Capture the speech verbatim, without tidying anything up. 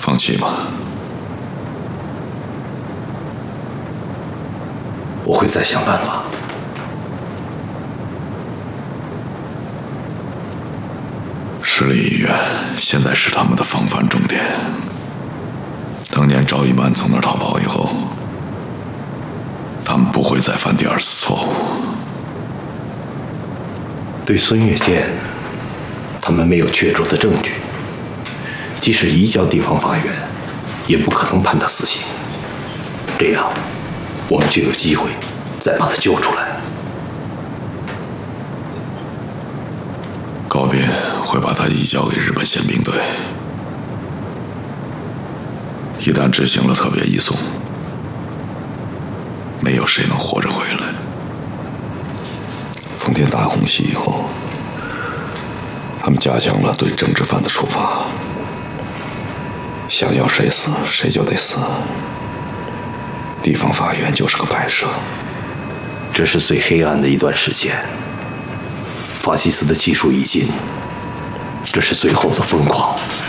放弃吧。 我会再想办法。 市立医院现在是他们的防范重点。当年赵一曼从那儿逃跑以后，他们不会再犯第二次错误。 对孙月剑，他们没有确凿的证据，即使移交地方法院，也不可能判他死刑。这样，我们就有机会再把他救出来。 高斌会把他移交给日本宪兵队，一旦执行了特别移送，没有谁能活着回来。奉天大空袭以后，他们加强了对政治犯的处罚，想要谁死谁就得死，地方法院就是个摆设。 这是最黑暗的一段时间，法西斯的技术已尽，这是最后的疯狂。